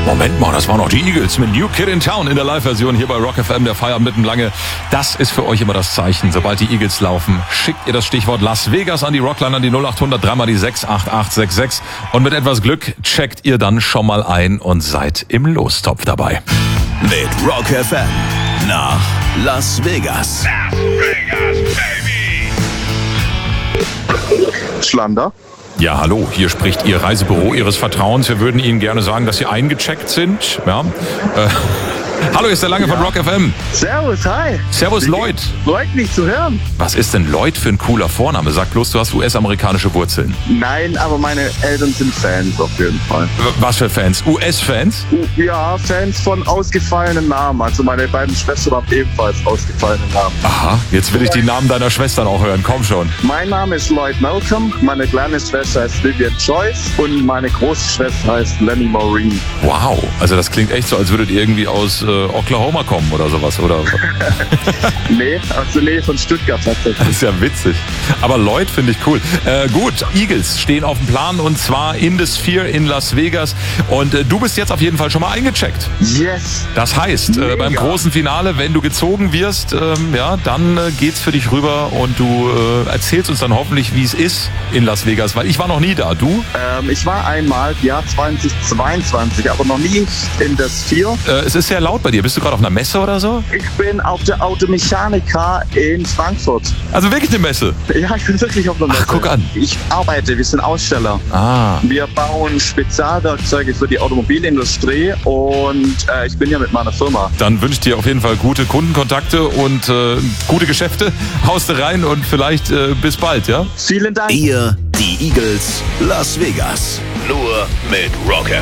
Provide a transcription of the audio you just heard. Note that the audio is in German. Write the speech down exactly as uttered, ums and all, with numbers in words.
Moment mal, das waren noch die Eagles mit New Kid in Town in der Live-Version hier bei Rock F M, der Feierabend mitten lange. Das ist für euch immer das Zeichen. Sobald die Eagles laufen, schickt ihr das Stichwort Las Vegas an die Rockline, an die null acht hundert, dreimal die sechs acht acht sechs sechs. Und mit etwas Glück checkt ihr dann schon mal ein und seid im Lostopf dabei. Mit Rock F M nach Las Vegas. Las Vegas, baby. Schlander. Ja, hallo, hier spricht Ihr Reisebüro Ihres Vertrauens. Wir würden Ihnen gerne sagen, dass Sie eingecheckt sind. Ja. Äh, hallo, hier ist der Lange ja. von Rock F M. Servus, hi. Servus, Lloyd. Freut mich zu hören. Was ist denn Lloyd für ein cooler Vorname? Sag bloß, du hast U S-amerikanische Wurzeln. Nein, aber meine Eltern sind Fans auf jeden Fall. Was für Fans? U S-Fans? Ja, Fans von ausgefallenen Namen. Also meine beiden Schwestern haben ebenfalls ausgefallene Namen. Aha, jetzt will ich die Namen deiner Schwestern auch hören. Komm schon. Mein Name ist Lloyd Malcolm, meine kleine Schwester heißt Vivian Joyce und meine große Schwester heißt Lenny Maureen. Wow, also das klingt echt so, als würdet ihr irgendwie aus äh, Oklahoma kommen oder sowas, oder? Nee, aus der Nähe von Stuttgart tatsächlich. Das ist ja witzig. Aber Lloyd finde ich cool. Äh, gut, Eagles stehen auf dem Plan und zwar in the Sphere in Las Vegas. Und äh, du bist jetzt auf jeden Fall schon mal eingecheckt. Yes. Das heißt, äh, beim großen Finale, wenn du gezogen wirst, ähm, ja, dann äh, geht's für dich rüber und du äh, erzählst uns dann hoffentlich, wie es ist in Las Vegas, weil ich war noch nie da. Du? Ähm, ich war einmal, Jahr zweitausendzweiundzwanzig, aber noch nie in der Sphere. Äh, es ist sehr laut bei dir. Bist du gerade auf einer Messe oder so? Ich bin auf der Automechanika in Frankfurt. Also wirklich eine Messe? Ja, ich bin wirklich auf einer Messe. Ach, guck an. Ich arbeite, wir sind Aussteller. Ah. Wir bauen Spezialwerkzeuge für die Automobilindustrie und äh, ich bin ja mit meiner Firma. Dann wünsche ich dir auf jeden Fall gute Kundenkontakte und äh, gute Geschäfte. Haust du rein und vielleicht äh, bis bald, ja? Vielen Dank. Ihr, die Eagles, Las Vegas. Nur mit Rock F M.